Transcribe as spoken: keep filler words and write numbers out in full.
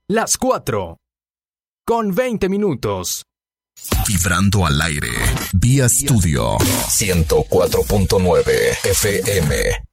Las cuatro. Con veinte minutos. Vibrando al aire. Vía Studio ciento cuatro punto nueve F M.